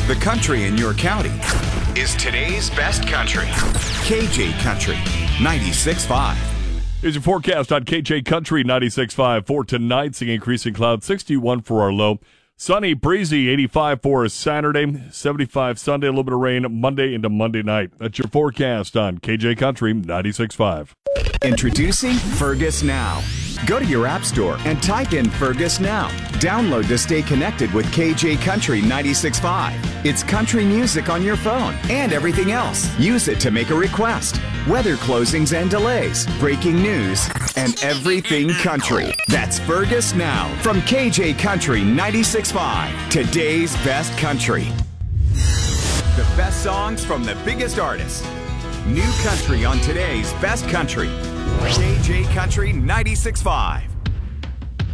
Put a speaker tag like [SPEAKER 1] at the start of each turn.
[SPEAKER 1] The country in your county is today's best country. KJ Country 96.5.
[SPEAKER 2] Here's your forecast on KJ Country 96.5 for tonight. Seeing increasing clouds, 61 for our low. Sunny, breezy, 85 for Saturday, 75 Sunday, a little bit of rain Monday into Monday night. That's your forecast on KJ Country 96.5.
[SPEAKER 1] Introducing Fergus Now. Go to your app store and type in Fergus Now. Download to stay connected with KJ Country 96.5. It's country music on your phone and everything else. Use it to make a request. Weather closings and delays, breaking news, and everything country. That's Fergus Now from KJ Country 96.5. Today's best country. The best songs from the biggest artists. New country on today's best country. KJ Country 96.5.